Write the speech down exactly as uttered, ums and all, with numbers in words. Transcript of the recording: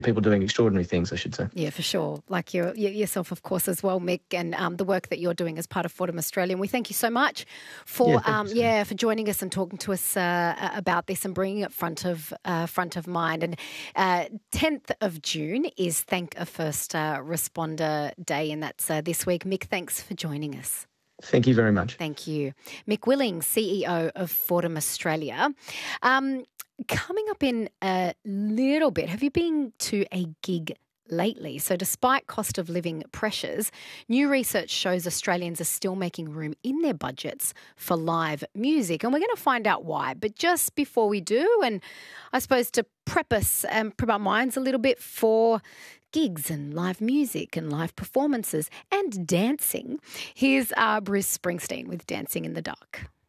people doing extraordinary things, I should say. Yeah, for sure. Like you yourself, of course, as well, Mick, and um, the work that you're doing as part of Fordham Australia. And we thank you so much for Yeah, um, you, yeah for joining us and talking to us uh, about this and bringing it front of uh, front of mind. And uh, tenth of June is Thank a First uh, Responder Day, and that's uh, this week. Mick, thanks for joining us. Thank you very much. Thank you. Mick Willing, C E O of Fordham Australia. Um, coming up in a little bit, have you been to a gig lately? So despite cost of living pressures, new research shows Australians are still making room in their budgets for live music. And we're going to find out why. But just before we do, and I suppose to prep us and prep our minds a little bit for gigs and live music and live performances and dancing, here's uh, Bruce Springsteen with Dancing in the Dark.